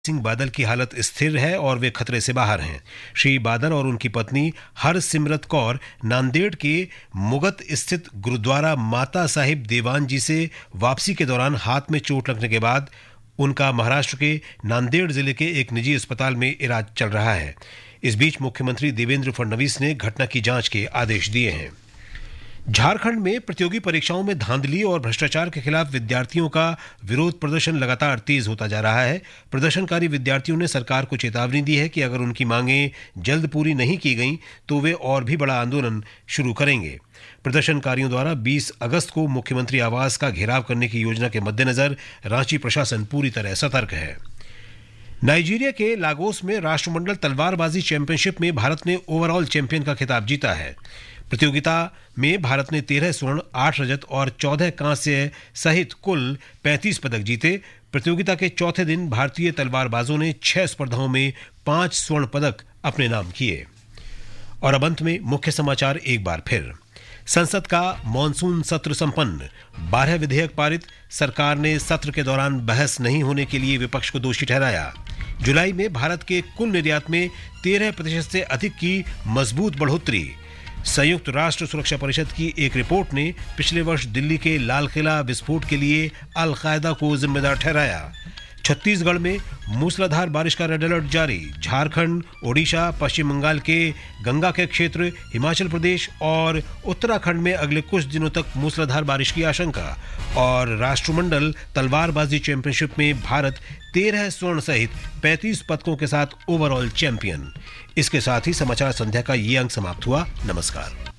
सिंह बादल की हालत स्थिर है और वे खतरे से बाहर हैं। श्री बादल और उनकी पत्नी हरसिमरत कौर नांदेड़ के मुगत स्थित गुरुद्वारा माता साहिब देवान जी से वापसी के दौरान हाथ में चोट लगने के बाद उनका महाराष्ट्र के नांदेड़ जिले के एक निजी अस्पताल में इलाज चल रहा है। इस बीच मुख्यमंत्री देवेंद्र फडणवीस ने घटना की जांच के आदेश दिए हैं। झारखंड में प्रतियोगी परीक्षाओं में धांधली और भ्रष्टाचार के खिलाफ विद्यार्थियों का विरोध प्रदर्शन लगातार तेज होता जा रहा है। प्रदर्शनकारी विद्यार्थियों ने सरकार को चेतावनी दी है कि अगर उनकी मांगें जल्द पूरी नहीं की गईं तो वे और भी बड़ा आंदोलन शुरू करेंगे। प्रदर्शनकारियों द्वारा 20 अगस्त को मुख्यमंत्री आवास का घेराव करने की योजना के मद्देनजर रांची प्रशासन पूरी तरह सतर्क है। नाइजीरिया के लागोस में राष्ट्रमंडल तलवारबाजी चैंपियनशिप में भारत ने ओवरऑल चैंपियन का खिताब जीता है। प्रतियोगिता में भारत ने 13 स्वर्ण, 8 रजत और 14 कांस्य सहित कुल 35 पदक जीते। प्रतियोगिता के चौथे दिन भारतीय तलवारबाजों ने 6 स्पर्धाओं में 5 स्वर्ण पदक अपने नाम किए। और अब अंत में मुख्य समाचार एक बार फिर। संसद का मॉनसून सत्र संपन्न, 12 विधेयक पारित। सरकार ने सत्र के दौरान बहस नहीं होने के लिए विपक्ष को दोषी ठहराया। जुलाई में भारत के कुल निर्यात में 13% से अधिक की मजबूत बढ़ोतरी। संयुक्त राष्ट्र सुरक्षा परिषद की एक रिपोर्ट ने पिछले वर्ष दिल्ली के लाल किला विस्फोट के लिए अल कायदा को जिम्मेदार ठहराया। छत्तीसगढ़ में मूसलाधार बारिश का रेड अलर्ट जारी। झारखंड, ओडिशा, पश्चिम बंगाल के गंगा के क्षेत्र, हिमाचल प्रदेश और उत्तराखंड में अगले कुछ दिनों तक मूसलाधार बारिश की आशंका। और राष्ट्रमंडल तलवारबाजी चैंपियनशिप में भारत 13 स्वर्ण सहित 35 पदकों के साथ ओवरऑल चैंपियन। इसके साथ ही समाचार संध्या का ये अंक समाप्त हुआ। नमस्कार।